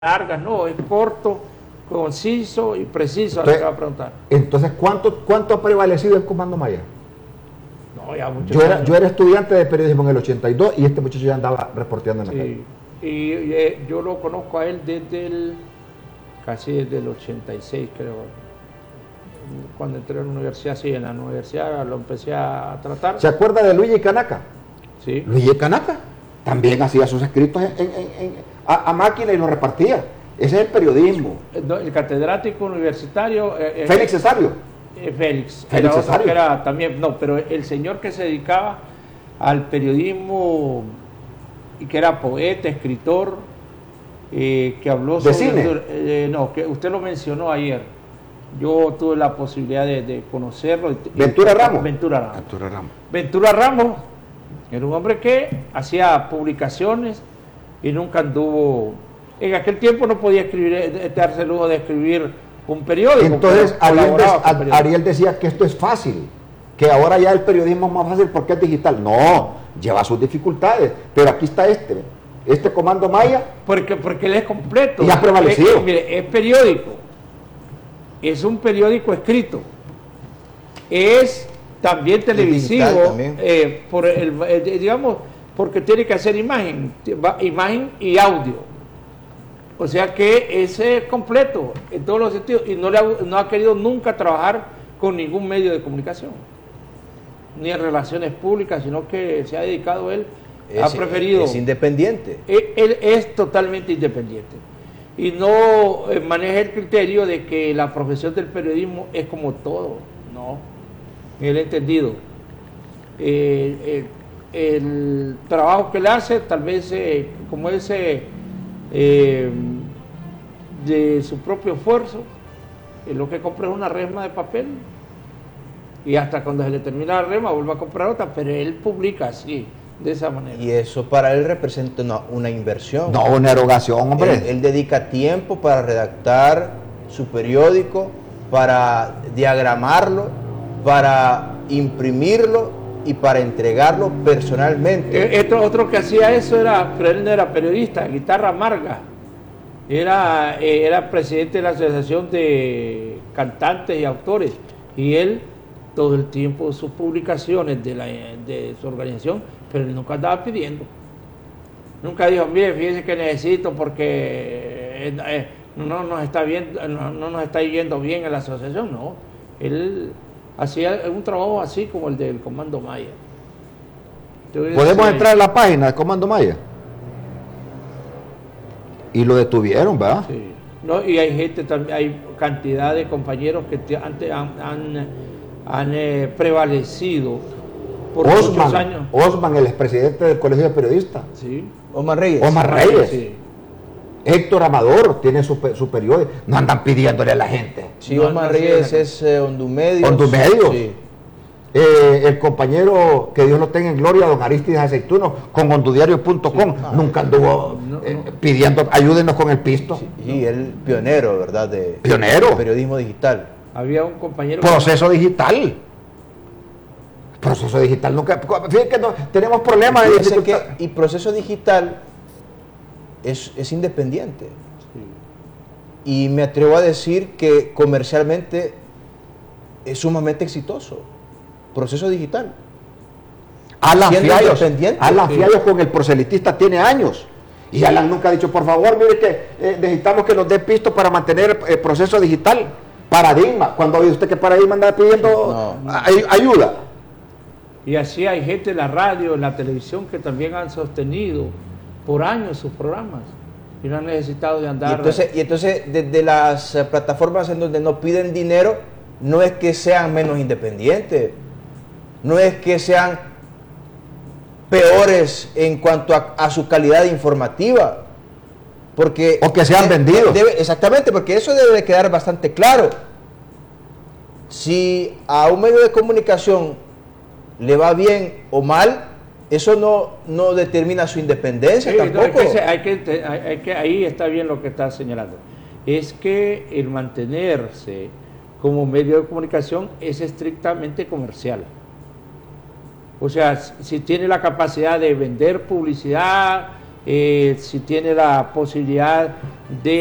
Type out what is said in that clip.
largas, no, es corto, conciso y preciso. Entonces, a preguntar. Entonces, ¿cuánto ha prevalecido el Comando Maya? No, ya mucho. Yo era estudiante de periodismo en el 82 y este muchacho ya andaba reporteando en la calle. Y yo lo conozco a él casi desde el 86, creo. Cuando entré a la universidad, sí, en la universidad lo empecé a tratar. ¿Se acuerda de Luigi Canaca? Sí. Luigi Canaca también hacía sus escritos a máquina y los repartía. Ese es el periodismo. No, el catedrático universitario... Félix Cesario. Félix Cesario. Que era también, no, pero el señor que se dedicaba al periodismo y que era poeta, escritor, que habló sobre... ¿De cine? No, que usted lo mencionó ayer. Yo tuve la posibilidad de conocerlo. Ventura Ramos. Ventura Ramos era un hombre que hacía publicaciones y nunca anduvo... En aquel tiempo no podía darse el lujo de escribir un periódico. Entonces Ariel decía que esto es fácil, que ahora ya el periodismo es más fácil porque es digital. No, lleva sus dificultades, pero aquí está este Comando Maya. Porque él es completo. Y ha prevalecido. Mire, es periódico, es un periódico escrito, es también televisivo, también. Digamos, porque tiene que hacer imagen y audio. O sea que ese es completo en todos los sentidos y no ha querido nunca trabajar con ningún medio de comunicación, ni en relaciones públicas, sino que se ha dedicado ha preferido... Es independiente. Él es totalmente independiente y no maneja el criterio de que la profesión del periodismo es como todo, no, él ha entendido. El trabajo que él hace, tal vez como ese... de su propio esfuerzo, lo que compra es una resma de papel y hasta cuando se le termina la resma vuelve a comprar otra, pero él publica así, de esa manera. Y eso para él representa una inversión. No, una erogación, hombre. Él dedica tiempo para redactar su periódico, para diagramarlo, para imprimirlo y para entregarlo personalmente. Otro que hacía eso pero él no era periodista, guitarra amarga. Era presidente de la Asociación de Cantantes y Autores. Y él, todo el tiempo, sus publicaciones de su organización, pero él nunca andaba pidiendo. Nunca dijo, mire, fíjese que necesito porque no nos está yendo bien en la asociación. No, él hacía un trabajo así como el del Comando Maya. Entonces, ¿podemos entrar a la página del Comando Maya? Y lo detuvieron, ¿verdad? Sí. No, y hay gente también, hay cantidad de compañeros que antes han prevalecido por muchos años. Osman, el expresidente del Colegio de Periodistas. Sí. Omar Reyes. Sí. Héctor Amador tiene su periódico. No andan pidiéndole a la gente. Sí, Omar Reyes es Ondumedios. Ondumedios. Sí. El compañero, que Dios lo tenga en gloria, don Aristides Aceituno, con ondudiario.com, nunca anduvo pidiendo, ayúdenos con el pisto. Sí, él pionero, ¿verdad? Pionero. De periodismo digital. Había un compañero... Proceso digital. Proceso digital nunca... Fíjense que tenemos problemas de dificultad. Y Proceso Digital es independiente. Sí. Y me atrevo a decir que comercialmente es sumamente exitoso. Proceso Digital. Alan Fiallos con el proselitista tiene años. Y Alan nunca ha dicho, por favor, mire que necesitamos que nos dé pisto para mantener el proceso digital. Paradigma. ¿Cuándo ha oído usted que Paradigma anda pidiendo ayuda? Y así hay gente en la radio, en la televisión, que también han sostenido por años sus programas y no han necesitado de andar... Y entonces desde las plataformas en donde no piden dinero, no es que sean menos independientes, no es que sean peores en cuanto a su calidad informativa, porque... O que sean vendidos. Exactamente, porque eso debe quedar bastante claro. Si a un medio de comunicación le va bien o mal, eso no determina su independencia, tampoco. Ahí está bien lo que está señalando. Es que el mantenerse como medio de comunicación es estrictamente comercial. O sea, si tiene la capacidad de vender publicidad, si tiene la posibilidad de